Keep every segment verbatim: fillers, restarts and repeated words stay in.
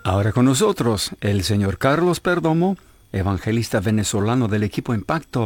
Ahora con nosotros el señor Carlos Perdomo, evangelista venezolano del equipo Impacto,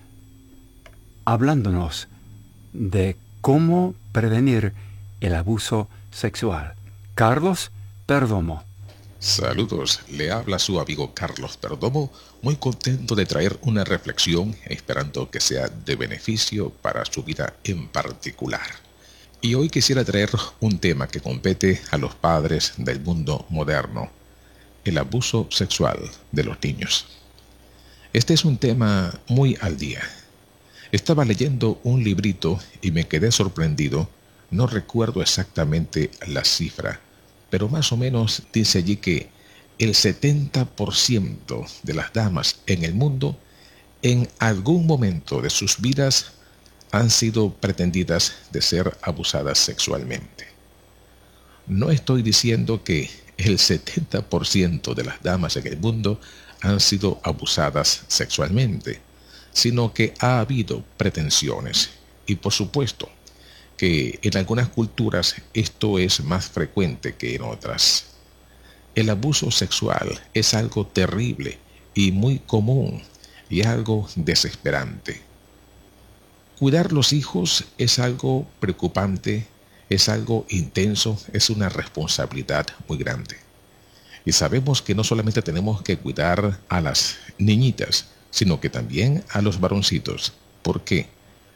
hablándonos de cómo prevenir el abuso sexual. Carlos Perdomo. Saludos, le habla su amigo Carlos Perdomo, muy contento de traer una reflexión, esperando que sea de beneficio para su vida en particular. Y hoy quisiera traer un tema que compete a los padres del mundo moderno, el abuso sexual de los niños. Este es un tema muy al día. Estaba leyendo un librito y me quedé sorprendido, no recuerdo exactamente la cifra, pero más o menos dice allí que el setenta por ciento de las damas en el mundo en algún momento de sus vidas han sido pretendidas de ser abusadas sexualmente. No estoy diciendo que el setenta por ciento de las damas en el mundo han sido abusadas sexualmente, sino que ha habido pretensiones y por supuesto que en algunas culturas esto es más frecuente que en otras. El abuso sexual es algo terrible y muy común y algo desesperante. Cuidar los hijos es algo preocupante, es algo intenso, es una responsabilidad muy grande. Y sabemos que no solamente tenemos que cuidar a las niñitas, sino que también a los varoncitos. ¿Por qué?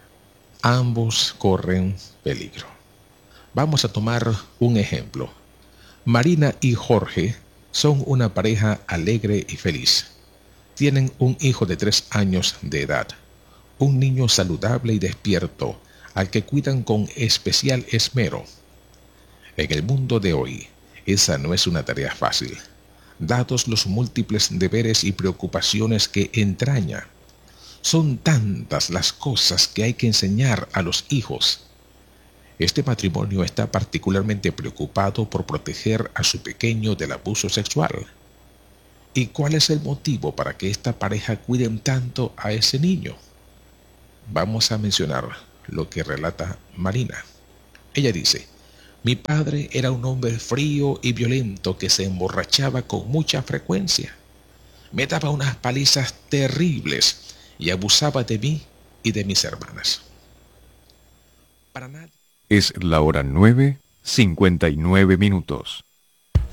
Ambos corren peligro. Vamos a tomar un ejemplo. Marina y Jorge son una pareja alegre y feliz. Tienen un hijo de tres años de edad, un niño saludable y despierto, al que cuidan con especial esmero. En el mundo de hoy, esa no es una tarea fácil, dados los múltiples deberes y preocupaciones que entraña. Son tantas las cosas que hay que enseñar a los hijos. Este matrimonio está particularmente preocupado por proteger a su pequeño del abuso sexual. ¿Y cuál es el motivo para que esta pareja cuiden tanto a ese niño? Vamos a mencionar lo que relata Marina. Ella dice: mi padre era un hombre frío y violento que se emborrachaba con mucha frecuencia. Me daba unas palizas terribles y abusaba de mí y de mis hermanas. Para nadie. Es la hora nueve, cincuenta y nueve minutos.